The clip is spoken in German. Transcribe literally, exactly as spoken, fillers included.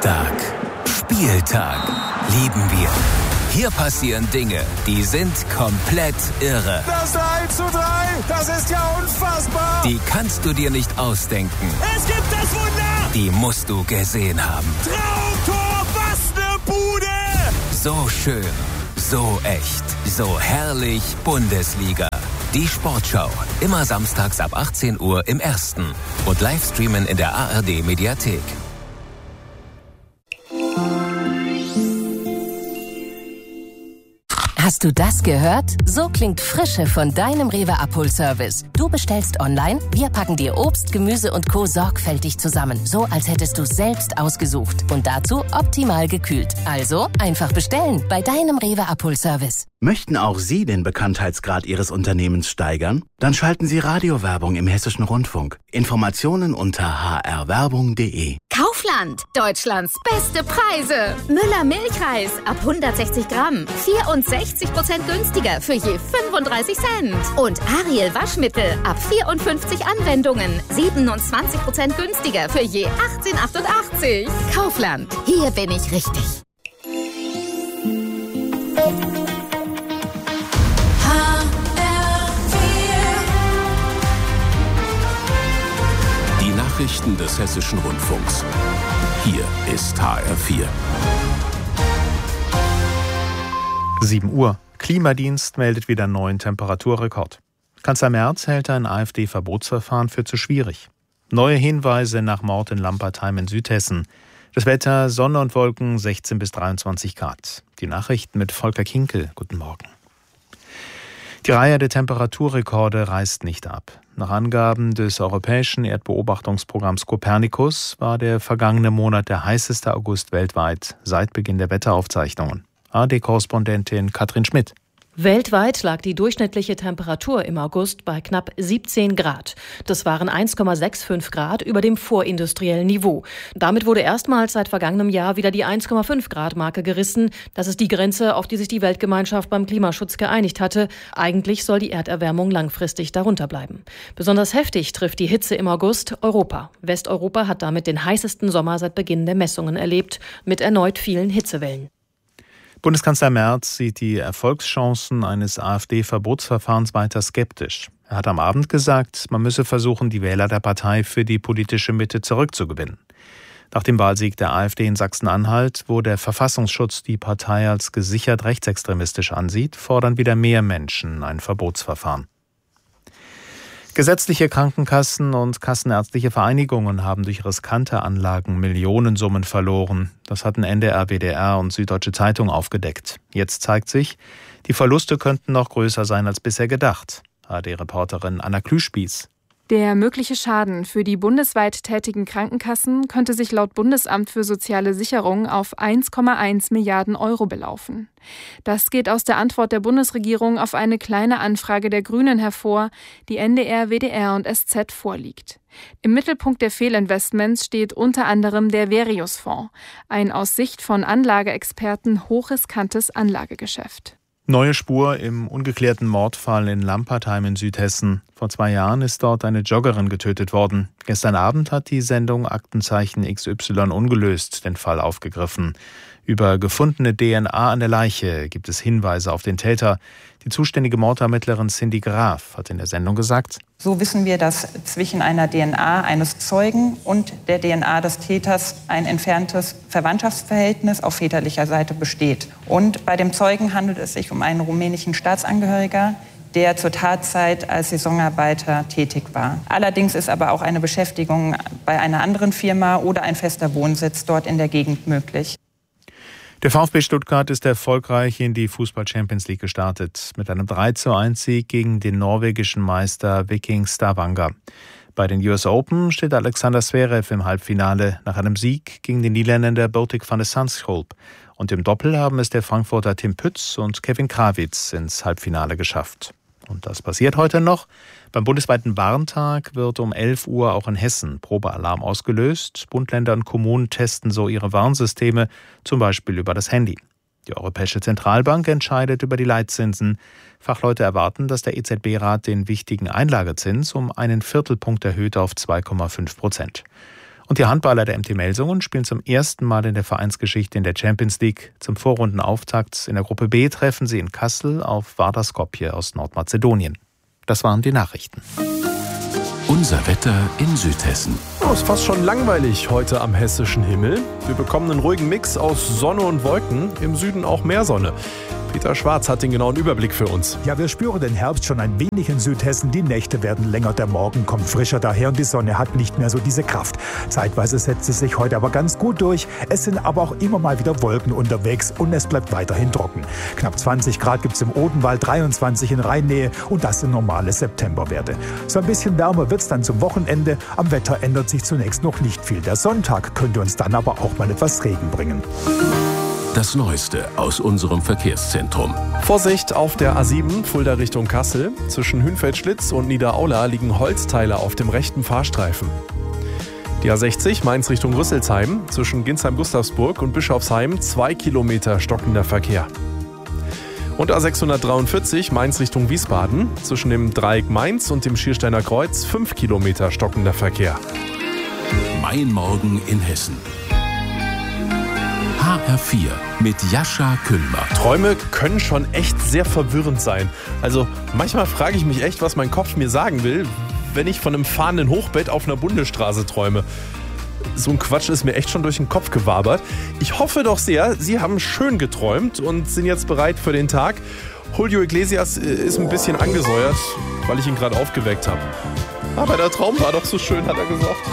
Samstag. Spieltag. Lieben wir. Hier passieren Dinge, die sind komplett irre. Das drei zu drei, das ist ja unfassbar. Die kannst du dir nicht ausdenken. Es gibt das Wunder. Die musst du gesehen haben. Traumtor, was ne Bude. So schön, so echt, so herrlich Bundesliga. Die Sportschau, immer samstags ab achtzehn Uhr im Ersten und live streamen in der A R D-Mediathek. Hast du das gehört? So klingt Frische von deinem Rewe-Abholservice. Du bestellst online, wir packen dir Obst, Gemüse und Co. sorgfältig zusammen. So, als hättest du es selbst ausgesucht. Und dazu optimal gekühlt. Also einfach bestellen bei deinem Rewe-Abholservice. Möchten auch Sie den Bekanntheitsgrad Ihres Unternehmens steigern? Dann schalten Sie Radiowerbung im Hessischen Rundfunk. Informationen unter h r werbung punkt d e. Kaufland, Deutschlands beste Preise. Müller Milchreis ab hundertsechzig Gramm, vierundsechzig Prozent günstiger für je fünfunddreißig Cent. Und Ariel Waschmittel ab vierundfünfzig Anwendungen, siebenundzwanzig Prozent günstiger für je achtzehn achtundachtzig. Kaufland, hier bin ich richtig. Nachrichten des Hessischen Rundfunks. Hier ist H R vier. sieben Uhr. Klimadienst meldet wieder neuen Temperaturrekord. Kanzler Merz hält ein AfD-Verbotsverfahren für zu schwierig. Neue Hinweise nach Mord in Lampertheim in Südhessen. Das Wetter, Sonne und Wolken, sechzehn bis dreiundzwanzig Grad. Die Nachrichten mit Volker Kinkel. Guten Morgen. Die Reihe der Temperaturrekorde reißt nicht ab. Nach Angaben des europäischen Erdbeobachtungsprogramms Copernicus war der vergangene Monat der heißeste August weltweit seit Beginn der Wetteraufzeichnungen. A D-Korrespondentin Katrin Schmidt. Weltweit lag die durchschnittliche Temperatur im August bei knapp siebzehn Grad. Das waren eins Komma fünfundsechzig Grad über dem vorindustriellen Niveau. Damit wurde erstmals seit vergangenem Jahr wieder die eins Komma fünf Grad Marke gerissen. Das ist die Grenze, auf die sich die Weltgemeinschaft beim Klimaschutz geeinigt hatte. Eigentlich soll die Erderwärmung langfristig darunter bleiben. Besonders heftig trifft die Hitze im August Europa. Westeuropa hat damit den heißesten Sommer seit Beginn der Messungen erlebt, mit erneut vielen Hitzewellen. Bundeskanzler Merz sieht die Erfolgschancen eines AfD-Verbotsverfahrens weiter skeptisch. Er hat am Abend gesagt, man müsse versuchen, die Wähler der Partei für die politische Mitte zurückzugewinnen. Nach dem Wahlsieg der AfD in Sachsen-Anhalt, wo der Verfassungsschutz die Partei als gesichert rechtsextremistisch ansieht, fordern wieder mehr Menschen ein Verbotsverfahren. Gesetzliche Krankenkassen und kassenärztliche Vereinigungen haben durch riskante Anlagen Millionensummen verloren. Das hatten N D R, W D R und Süddeutsche Zeitung aufgedeckt. Jetzt zeigt sich, die Verluste könnten noch größer sein als bisher gedacht. A R D-Reporterin Anna Klüspieß. Der mögliche Schaden für die bundesweit tätigen Krankenkassen könnte sich laut Bundesamt für soziale Sicherung auf eins Komma eins Milliarden Euro belaufen. Das geht aus der Antwort der Bundesregierung auf eine kleine Anfrage der Grünen hervor, die N D R, W D R und S Z vorliegt. Im Mittelpunkt der Fehlinvestments steht unter anderem der Verius-Fonds, ein aus Sicht von Anlageexperten hochriskantes Anlagegeschäft. Neue Spur im ungeklärten Mordfall in Lampertheim in Südhessen. Vor zwei Jahren ist dort eine Joggerin getötet worden. Gestern Abend hat die Sendung Aktenzeichen X Y ungelöst den Fall aufgegriffen. Über gefundene D N A an der Leiche gibt es Hinweise auf den Täter. Die zuständige Mordermittlerin Cindy Graf hat in der Sendung gesagt: So wissen wir, dass zwischen einer D N A eines Zeugen und der D N A des Täters ein entferntes Verwandtschaftsverhältnis auf väterlicher Seite besteht. Und bei dem Zeugen handelt es sich um einen rumänischen Staatsangehöriger, der zur Tatzeit als Saisonarbeiter tätig war. Allerdings ist aber auch eine Beschäftigung bei einer anderen Firma oder ein fester Wohnsitz dort in der Gegend möglich. Der VfB Stuttgart ist erfolgreich in die Fußball-Champions League gestartet, mit einem drei zu eins Sieg gegen den norwegischen Meister Viking Stavanger. Bei den U S Open steht Alexander Zverev im Halbfinale nach einem Sieg gegen den Niederländer Botic van de Zandschulp. Und im Doppel haben es der Frankfurter Tim Pütz und Kevin Krawitz ins Halbfinale geschafft. Und das passiert heute noch. Beim bundesweiten Warntag wird um elf Uhr auch in Hessen Probealarm ausgelöst. Bund, Länder und Kommunen testen so ihre Warnsysteme, zum Beispiel über das Handy. Die Europäische Zentralbank entscheidet über die Leitzinsen. Fachleute erwarten, dass der E Z B-Rat den wichtigen Einlagezins um einen Viertelpunkt erhöht auf zwei Komma fünf Prozent. Und die Handballer der M T Melsungen spielen zum ersten Mal in der Vereinsgeschichte in der Champions League. Zum Vorrundenauftakt in der Gruppe B treffen sie in Kassel auf Vardar Skopje aus Nordmazedonien. Das waren die Nachrichten. Unser Wetter in Südhessen. Oh, ist fast schon langweilig heute am hessischen Himmel. Wir bekommen einen ruhigen Mix aus Sonne und Wolken, im Süden auch mehr Sonne. Peter Schwarz hat den genauen Überblick für uns. Ja, wir spüren den Herbst schon ein wenig in Südhessen. Die Nächte werden länger, der Morgen kommt frischer daher und die Sonne hat nicht mehr so diese Kraft. Zeitweise setzt es sich heute aber ganz gut durch. Es sind aber auch immer mal wieder Wolken unterwegs und es bleibt weiterhin trocken. Knapp zwanzig Grad gibt es im Odenwald, dreiundzwanzig in Rheinnähe und das sind normale Septemberwerte. So ein bisschen wärmer wird es dann zum Wochenende. Am Wetter ändert sich zunächst noch nicht viel. Der Sonntag könnte uns dann aber auch mal etwas Regen bringen. Das Neueste aus unserem Verkehrszentrum. Vorsicht auf der A sieben, Fulda Richtung Kassel. Zwischen Hünfeld-Schlitz und Niederaula liegen Holzteile auf dem rechten Fahrstreifen. Die A sechzig, Mainz Richtung Rüsselsheim. Zwischen Ginsheim-Gustavsburg und Bischofsheim zwei Kilometer stockender Verkehr. Und A sechshundertdreiundvierzig, Mainz Richtung Wiesbaden. Zwischen dem Dreieck Mainz und dem Schiersteiner Kreuz fünf Kilometer stockender Verkehr. Mein Morgen in Hessen. H R vier mit Jascha Küllmer. Träume können schon echt sehr verwirrend sein. Also manchmal frage ich mich echt, was mein Kopf mir sagen will, wenn ich von einem fahrenden Hochbett auf einer Bundesstraße träume. So ein Quatsch ist mir echt schon durch den Kopf gewabert. Ich hoffe doch sehr, Sie haben schön geträumt und sind jetzt bereit für den Tag. Julio Iglesias ist ein bisschen angesäuert, weil ich ihn gerade aufgeweckt habe. Aber der Traum war doch so schön, hat er gesagt.